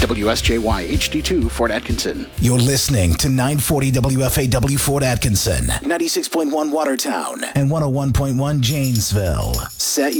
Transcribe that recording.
WSJY HD2 Fort Atkinson. You're listening to 940 WFAW Fort Atkinson, 96.1 Watertown, and 101.1 Janesville. Set